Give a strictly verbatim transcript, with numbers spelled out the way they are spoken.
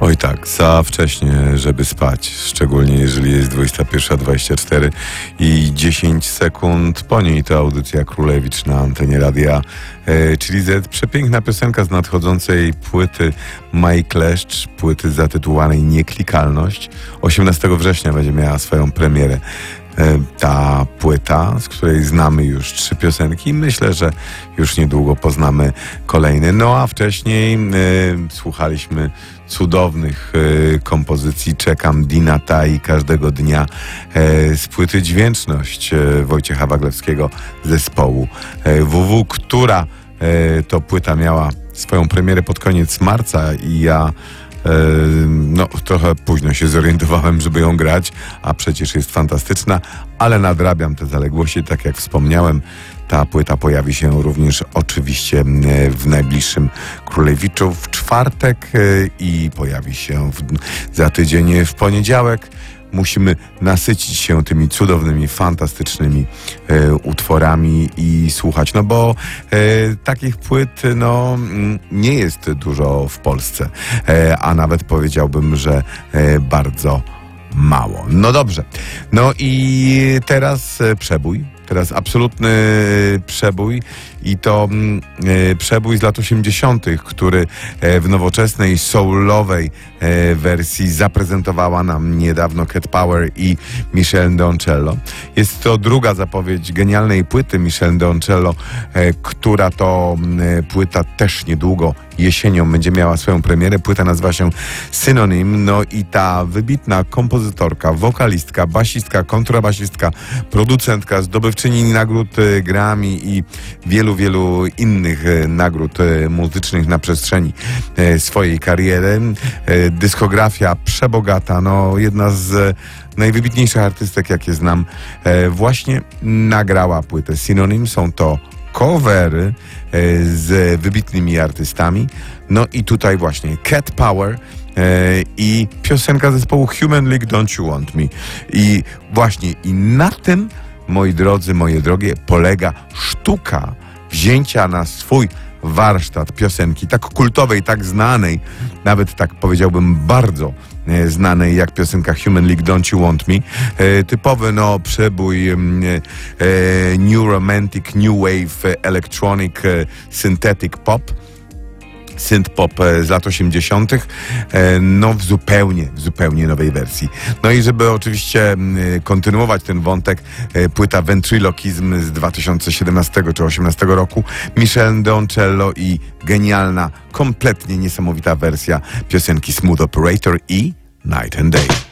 Oj tak, za wcześnie, żeby spać, szczególnie jeżeli jest dwudziesta pierwsza dwadzieścia cztery i dziesięć sekund po niej to audycja Królewicz na antenie radia e, czyli Z. Przepiękna piosenka z nadchodzącej płyty Maj Kleszcz, płyty zatytułowanej Nieklikalność. osiemnastego września będzie miała swoją premierę ta płyta, z której znamy już trzy piosenki. Myślę, że już niedługo poznamy kolejne. No a wcześniej e, słuchaliśmy cudownych e, kompozycji Czekam Dinata i każdego dnia e, z płyty Dźwięczność e, Wojciecha Waglewskiego zespołu e, W W, która e, to płyta miała swoją premierę pod koniec marca i ja no, trochę późno się zorientowałem, żeby ją grać, a przecież jest fantastyczna, ale nadrabiam te zaległości, tak jak wspomniałem. Ta płyta pojawi się również oczywiście w najbliższym Królewiczu w czwartek i pojawi się w, za tydzień w poniedziałek. Musimy nasycić się tymi cudownymi, fantastycznymi e, utworami i słuchać, no bo e, takich płyt no, nie jest dużo w Polsce, e, a nawet powiedziałbym, że e, bardzo mało. No dobrze, no i teraz e, przebój. Teraz absolutny przebój i to e, przebój z lat osiemdziesiątych, który e, w nowoczesnej, soulowej e, wersji zaprezentowała nam niedawno Cat Power i Michelle Deoncello. Jest to druga zapowiedź genialnej płyty Michelle Deoncello, e, która to e, płyta też niedługo jesienią będzie miała swoją premierę. Płyta nazywa się Synonym. No i ta wybitna kompozytorka, wokalistka, basistka, kontrabasistka, producentka, zdobywczyni nagród Grammy i wielu, wielu innych nagród muzycznych na przestrzeni swojej kariery. Dyskografia przebogata, no jedna z najwybitniejszych artystek, jakie znam, właśnie nagrała płytę Synonym. Są to covery z wybitnymi artystami. No i tutaj właśnie Cat Power e, i piosenka zespołu Human League Don't You Want Me. I właśnie i na tym, moi drodzy, moje drogie, polega sztuka wzięcia na swój warsztat piosenki tak kultowej, tak znanej, nawet tak powiedziałbym bardzo e, znanej jak piosenka Human League Don't You Want Me. E, typowy no przebój e, e, New Romantic, New Wave, Electronic, e, Synthetic Pop. Synth-pop z lat osiemdziesiątych, no w zupełnie, w zupełnie nowej wersji. No i żeby oczywiście kontynuować ten wątek, płyta Ventriloquism z dwa tysiące siedemnastego czy osiemnastego roku, Michelle Deoncello i genialna, kompletnie niesamowita wersja piosenki Smooth Operator i Night and Day.